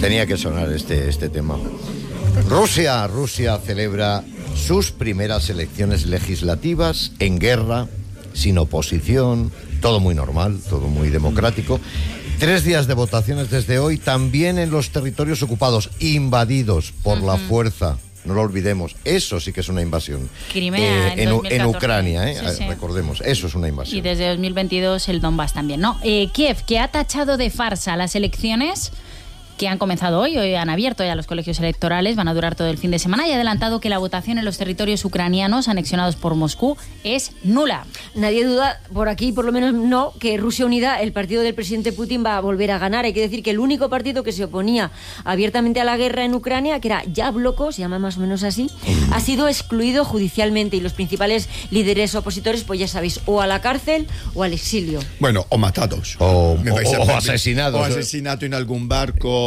Tenía que sonar este tema. Rusia celebra sus primeras elecciones legislativas en guerra, sin oposición, todo muy normal, todo muy democrático. 3 días de votaciones desde hoy, también en los territorios ocupados, invadidos por la fuerza. No lo olvidemos, eso sí que es una invasión. Crimea en Ucrania, sí. Recordemos, eso es una invasión. Y desde 2022 el Donbass también, ¿no? Kiev, que ha tachado de farsa las elecciones que han comenzado hoy han abierto ya los colegios electorales, van a durar todo el fin de semana, y ha adelantado que la votación en los territorios ucranianos anexionados por Moscú es nula. Nadie duda, por aquí por lo menos no, que Rusia Unida, el partido del presidente Putin, va a volver a ganar. Hay que decir que el único partido que se oponía abiertamente a la guerra en Ucrania, que era Yabloko, se llama más o menos así, ha sido excluido judicialmente, y los principales líderes opositores, pues ya sabéis, o a la cárcel o al exilio. Bueno, o matados. O asesinados. O asesinato en algún barco.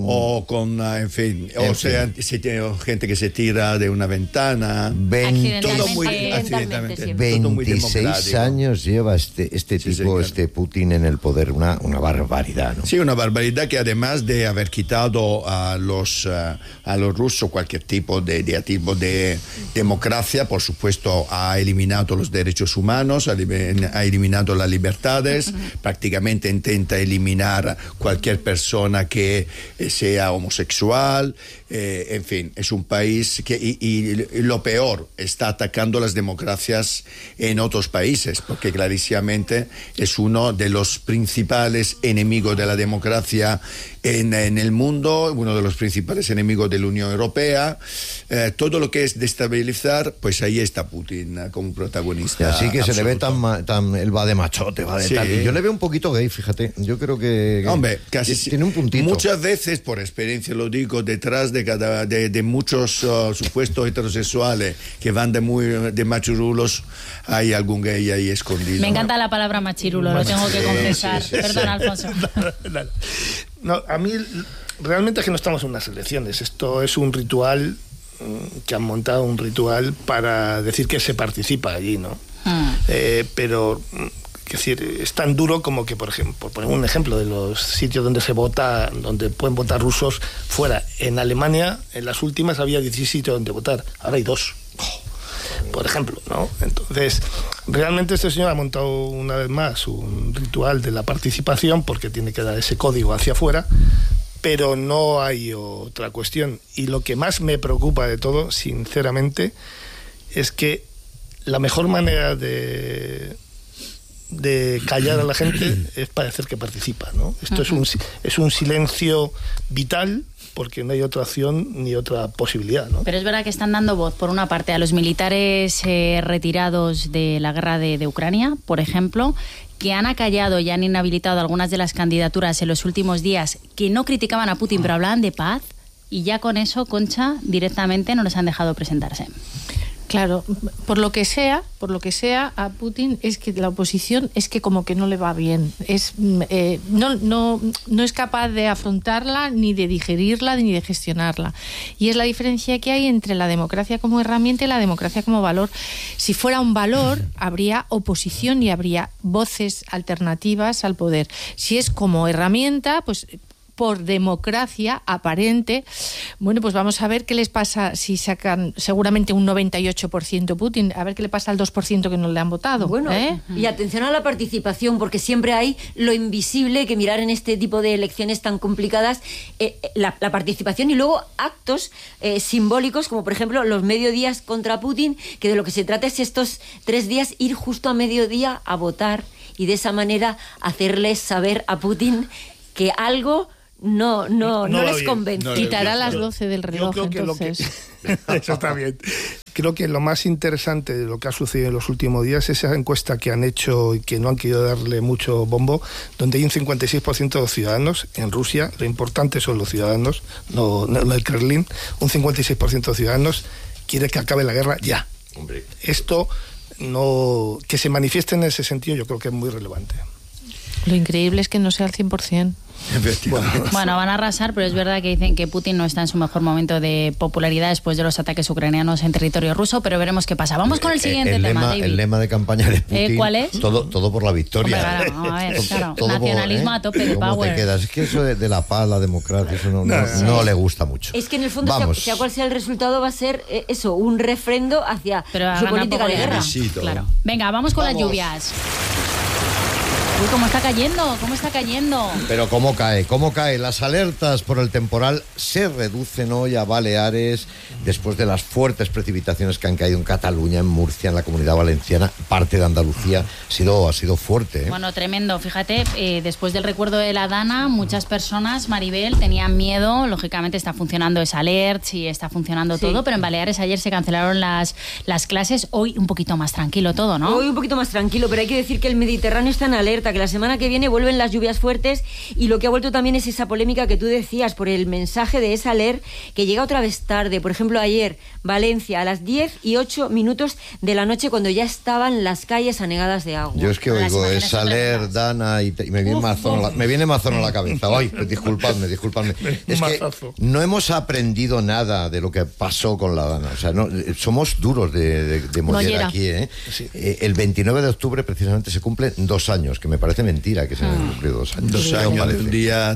En fin, o sea, gente que se tira de una ventana. Todo muy accidentalmente. 26 años lleva este tipo, este Putin en el poder, una barbaridad, ¿no? Sí, una barbaridad que además de haber quitado a los rusos cualquier tipo de democracia, por supuesto, ha eliminado los derechos humanos, ha eliminado las libertades, prácticamente intenta eliminar cualquier persona que sea homosexual, en fin, es un país que, y lo peor, está atacando las democracias en otros países, porque clarísimamente es uno de los principales enemigos de la democracia en el mundo, uno de los principales enemigos de la Unión Europea. Todo lo que es destabilizar, pues ahí está Putin como protagonista. Así que absoluto. se le ve tan él va de machote, va de tal. Y yo le veo un poquito gay, fíjate. Yo creo que hombre, casi tiene un puntito. Muchas veces, por experiencia lo digo, detrás de muchos supuestos heterosexuales que van de machurulos, hay algún gay ahí escondido. Me encanta la palabra machirulo, lo tengo que confesar. Perdón, Alfonso. No, a mí realmente es que no estamos en unas elecciones. Esto es un ritual que han montado, un ritual para decir que se participa allí, ¿no? Pero es decir, es tan duro como que, por ejemplo, por poner un ejemplo de los sitios donde se vota, donde pueden votar rusos fuera. En Alemania, en las últimas había 16 sitios donde votar, ahora hay 2. Por ejemplo, ¿no? Entonces, realmente este señor ha montado una vez más un ritual de la participación, porque tiene que dar ese código hacia afuera, pero no hay otra cuestión. Y lo que más me preocupa de todo, sinceramente, es que la mejor manera de callar a la gente es parecer que participa, ¿no? Esto es un silencio vital, porque no hay otra opción ni otra posibilidad, ¿no? Pero es verdad que están dando voz, por una parte, a los militares retirados de la guerra de Ucrania, por ejemplo, que han acallado y han inhabilitado algunas de las candidaturas en los últimos días, que no criticaban a Putin, pero hablaban de paz, y ya con eso, Concha, directamente no les han dejado presentarse. Claro, por lo que sea a Putin, es que la oposición es que como que no le va bien, no es capaz de afrontarla, ni de digerirla, ni de gestionarla. Y es la diferencia que hay entre la democracia como herramienta y la democracia como valor. Si fuera un valor, habría oposición y habría voces alternativas al poder. Si es como herramienta, pues por democracia aparente, bueno, pues vamos a ver qué les pasa si sacan seguramente un 98% Putin, a ver qué le pasa al 2% que no le han votado. Bueno, y atención a la participación, porque siempre hay lo invisible que mirar en este tipo de elecciones tan complicadas, la participación, y luego actos simbólicos, como por ejemplo los mediodías contra Putin, que de lo que se trata es estos 3 días ir justo a mediodía a votar, y de esa manera hacerles saber a Putin que algo no les convence. Quitará las 12 del reloj, entonces. Eso está bien. Creo que lo más interesante de lo que ha sucedido en los últimos días es esa encuesta que han hecho y que no han querido darle mucho bombo, donde hay un 56% de los ciudadanos en Rusia, lo importante son los ciudadanos, no el Kremlin, un 56% de los ciudadanos quiere que acabe la guerra ya. Hombre. Esto, que se manifieste en ese sentido, yo creo que es muy relevante. Lo increíble es que no sea al 100%. Bueno, van a arrasar, pero es verdad que dicen que Putin no está en su mejor momento de popularidad después de los ataques ucranianos en territorio ruso, pero veremos qué pasa. Vamos con el siguiente tema, David. El lema de campaña de Putin, ¿cuál es? Todo por la victoria. Hombre, claro, a ver, claro. Nacionalismo a tope de ¿Cómo power. te quedas? Es que eso de la paz, la democracia, eso no le gusta mucho. Es que en el fondo, sea cual sea el resultado, va a ser eso, un refrendo hacia su política de guerra. Claro. Venga, vamos con las lluvias. Uy, ¿cómo está cayendo? Pero ¿cómo cae? Las alertas por el temporal se reducen hoy a Baleares después de las fuertes precipitaciones que han caído en Cataluña, en Murcia, en la Comunidad Valenciana, parte de Andalucía. Ha sido fuerte. Bueno, tremendo. Fíjate, después del recuerdo de la Dana, muchas personas, Maribel, tenían miedo. Lógicamente está funcionando esa alert y está funcionando todo, pero en Baleares ayer se cancelaron las clases. Hoy un poquito más tranquilo todo, ¿no? Hoy un poquito más tranquilo, pero hay que decir que el Mediterráneo está en alerta, que la semana que viene vuelven las lluvias fuertes, y lo que ha vuelto también es esa polémica que tú decías por el mensaje de esa alert que llega otra vez tarde. Por ejemplo, ayer Valencia a las 10:08 de la noche, cuando ya estaban las calles anegadas de agua. Yo es que oigo esa alert, Dana, y me viene Mazón a la cabeza. Ay, disculpadme. Es que no hemos aprendido nada de lo que pasó con la Dana. O sea, somos duros de moller aquí, ¿eh? Sí. El 29 de octubre precisamente se cumplen 2 años, que me parece mentira que se han cumplido 2 años. 2 años de un día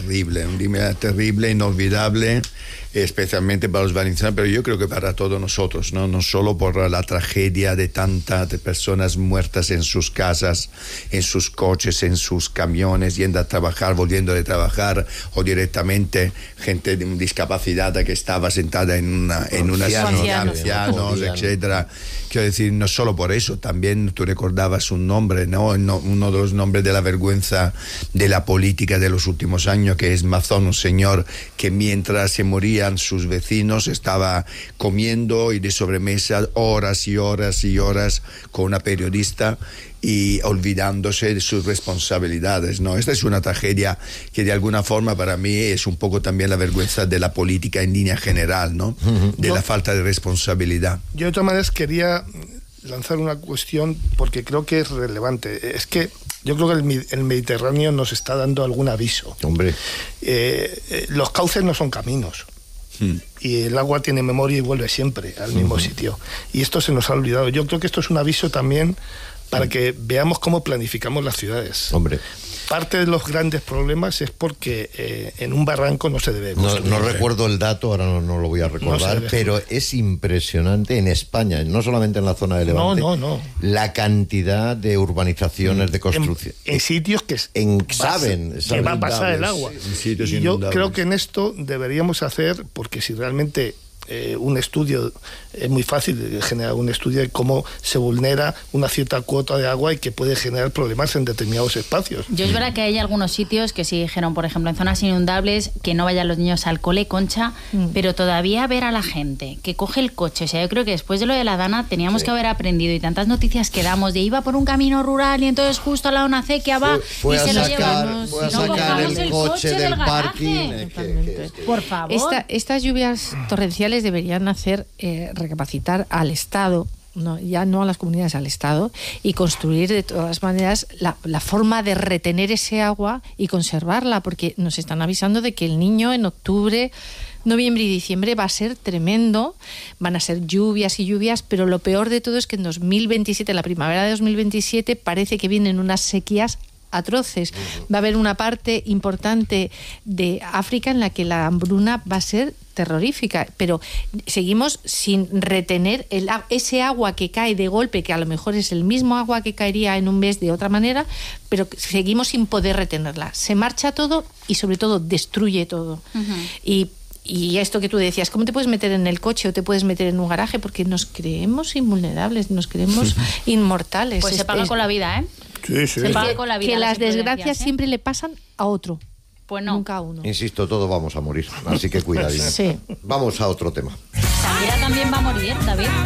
terrible, inolvidable, especialmente para los valencianos, pero yo creo que para todos nosotros, no solo por la tragedia de tantas personas muertas en sus casas, en sus coches, en sus camiones, yendo a trabajar, volviendo de trabajar, o directamente gente de discapacidad que estaba sentada en una silla de ancianos, etcétera. Quiero decir, no solo por eso, también tú recordabas un nombre, ¿no? Uno de los nombres de la vergüenza de la política de los últimos años, que es Mazón, un señor que mientras se morían sus vecinos estaba comiendo y de sobremesa horas y horas y horas con una periodista y olvidándose de sus responsabilidades, ¿no? Esta es una tragedia que de alguna forma para mí es un poco también la vergüenza de la política en línea general, ¿no? De la falta de responsabilidad. Yo de todas maneras quería lanzar una cuestión porque creo que es relevante. Es que yo creo que el Mediterráneo nos está dando algún aviso. Hombre. Los cauces no son caminos. Y el agua tiene memoria y vuelve siempre al mismo sitio. Y esto se nos ha olvidado. Yo creo que esto es un aviso también para que veamos cómo planificamos las ciudades. Hombre. Parte de los grandes problemas es porque en un barranco no se debe construir. No recuerdo el dato, ahora no lo voy a recordar, pero es impresionante en España, no solamente en la zona de Levante, la cantidad de urbanizaciones, de construcción. En sitios que saben que va a pasar el agua. Y yo creo que en esto deberíamos hacer, porque si realmente un estudio, es muy fácil generar un estudio de cómo se vulnera una cierta cuota de agua y que puede generar problemas en determinados espacios. Yo es verdad que hay algunos sitios que sí dijeron, por ejemplo, en zonas inundables, que no vayan los niños al cole, Concha, pero todavía ver a la gente que coge el coche, o sea, yo creo que después de lo de la Dana teníamos que haber aprendido, y tantas noticias que damos de iba por un camino rural y entonces justo al lado una acequia va y se lo llevan. Fue a sacar el coche del parking. Por favor. Estas lluvias torrenciales deberían hacer recapacitar al Estado, ya no a las comunidades, al Estado, y construir de todas maneras la forma de retener ese agua y conservarla, porque nos están avisando de que el Niño en octubre, noviembre y diciembre va a ser tremendo, van a ser lluvias y lluvias, pero lo peor de todo es que en 2027, la primavera de 2027, parece que vienen unas sequías atroces. Va a haber una parte importante de África en la que la hambruna va a ser terrorífica, pero seguimos sin retener ese agua que cae de golpe, que a lo mejor es el mismo agua que caería en un mes de otra manera, pero seguimos sin poder retenerla. Se marcha todo y sobre todo destruye todo. Y esto que tú decías, ¿cómo te puedes meter en el coche o te puedes meter en un garaje? Porque nos creemos invulnerables, nos creemos inmortales. Pues se paga con la vida, ¿eh? Sí. Se paga con la vida. Que las desgracias siempre le pasan a otro. Pues no. Nunca a uno. Insisto, todos vamos a morir, así que cuidadín. Sí. Vamos a otro tema. Shakira también va a morir, David.